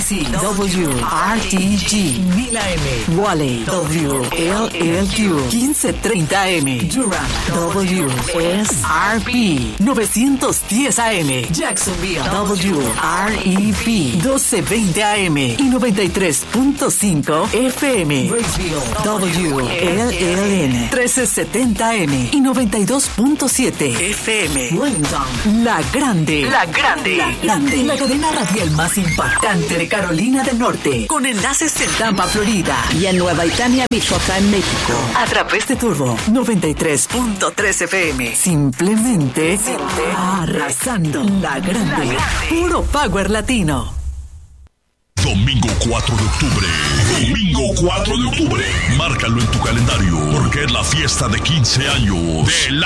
Genesee, WRTG, 1000 AM. Wally, WLLQ, 1530 AM. Durham, WSRP, 910 AM. Jacksonville, WREP, 1220 AM y 93.5 FM. Graysville, WLLN, 1370 AM y 92.7 FM. Wellington, La Grande. La Grande. La cadena radial más impactante de Carolina del Norte. Con enlaces en Tampa, Florida. Y en Nueva Italia, Michoacán, México. A través de Turbo 93.3 FM. Simplemente arrasando. La Grande. Puro Power Latino. Domingo 4 de octubre. Domingo 4 de octubre. Márcalo en tu calendario, porque es la fiesta de 15 años de La